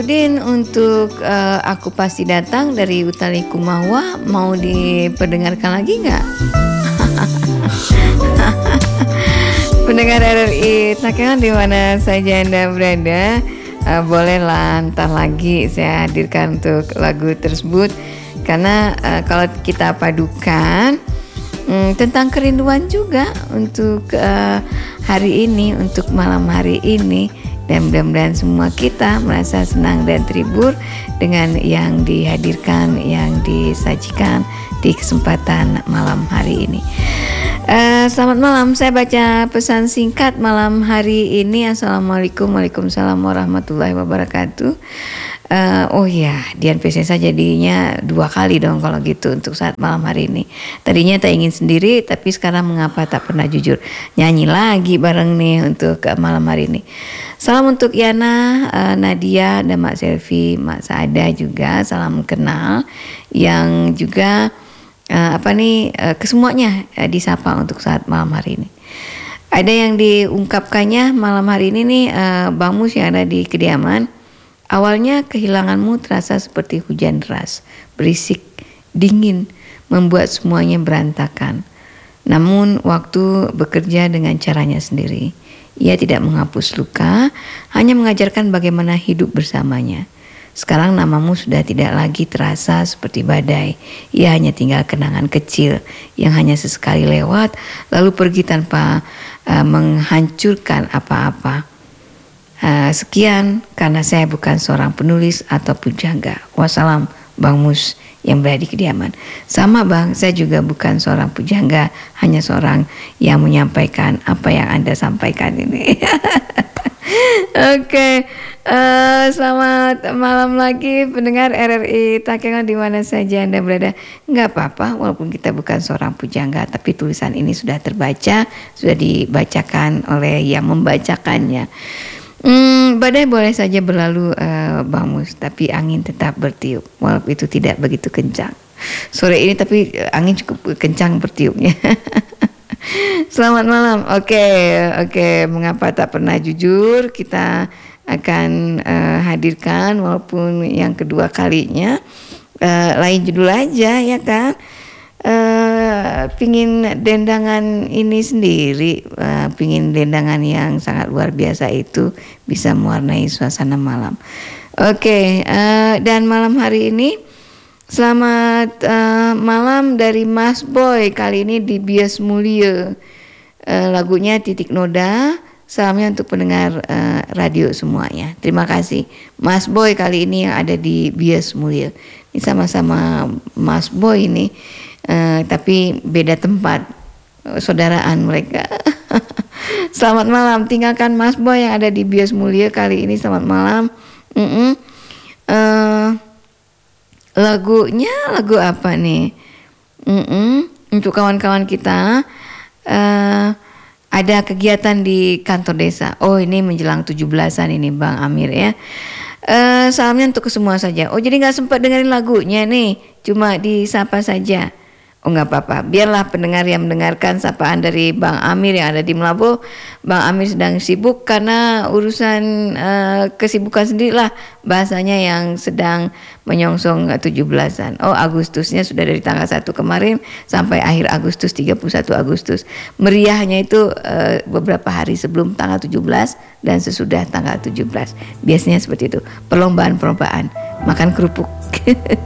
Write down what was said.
Din, untuk aku pasti datang dari Utali Kumawa, mau diperdengarkan lagi nggak? Pendengar RRI Takengon di mana saja Anda berada, bolehlah ntar lagi saya hadirkan untuk lagu tersebut karena kalau kita padukan tentang kerinduan juga untuk hari ini, untuk malam hari ini. Dan mudah-mudahan semua kita merasa senang dan terhibur dengan yang dihadirkan, yang disajikan di kesempatan malam hari ini. Selamat malam, saya baca pesan singkat malam hari ini. Assalamualaikum, waalaikumsalam warahmatullahi wabarakatuh. Oh ya, Dian Pesesa jadinya 2 kali dong kalau gitu untuk saat malam hari ini. Tadinya tak ingin sendiri, tapi sekarang mengapa tak pernah jujur. Nyanyi lagi bareng nih untuk malam hari ini. Salam untuk Yana, Nadia, dan Mak Selvi, Mak Saada juga. Salam kenal yang juga kesemuanya disapa untuk saat malam hari ini. Ada yang diungkapkannya malam hari ini nih, Bang Mus yang ada di kediaman. Awalnya kehilanganmu terasa seperti hujan deras, berisik, dingin, membuat semuanya berantakan. Namun waktu bekerja dengan caranya sendiri. Ia tidak menghapus luka, hanya mengajarkan bagaimana hidup bersamanya. Sekarang namamu sudah tidak lagi terasa seperti badai. Ia hanya tinggal kenangan kecil yang hanya sesekali lewat, lalu pergi tanpa menghancurkan apa-apa. Sekian karena saya bukan seorang penulis atau pujangga. Wassalam, Bang Mus yang berada di kediaman. Sama Bang, saya juga bukan seorang pujangga, hanya seorang yang menyampaikan apa yang Anda sampaikan ini. Oke, selamat malam lagi pendengar RRI Takengon di mana saja Anda berada. Nggak apa-apa, walaupun kita bukan seorang pujangga, tapi tulisan ini sudah terbaca, sudah dibacakan oleh yang membacakannya. Badai boleh saja berlalu, Bang Mus, tapi angin tetap bertiup, walaupun itu tidak begitu kencang. Sore ini tapi angin cukup kencang bertiupnya. Selamat malam. Oke, mengapa tak pernah jujur? Kita akan hadirkan walaupun yang kedua kalinya, lain judul aja ya kan. Pingin dendangan ini sendiri, pingin dendangan yang sangat luar biasa itu bisa mewarnai suasana malam. Oke, dan malam hari ini selamat malam dari Mas Boy, kali ini di Bias Mulia. Lagunya Titik Noda. Salamnya untuk pendengar radio semuanya. Terima kasih Mas Boy kali ini yang ada di Bias Mulia. Ini sama-sama Mas Boy ini. Tapi beda tempat, saudaraan mereka. Selamat malam, tinggalkan Mas Boy yang ada di Bias Mulia kali ini. Selamat malam. Lagunya lagu apa nih? Untuk kawan-kawan kita, ada kegiatan di kantor desa. Oh, ini menjelang 17-an ini Bang Amir ya. Salamnya untuk semua saja. Oh, jadi nggak sempat dengerin lagunya nih, cuma disapa saja. Oh, nggak apa-apa, biarlah pendengar yang mendengarkan sapaan dari Bang Amir yang ada di Melabo. Bang Amir sedang sibuk karena urusan kesibukan sendirilah, bahasanya yang sedang menyongsong 17-an. Oh, Agustusnya sudah dari tanggal 1 kemarin sampai akhir Agustus, 31 Agustus. Meriahnya itu beberapa hari sebelum tanggal 17 dan sesudah tanggal 17. Biasanya seperti itu, perlombaan makan kerupuk.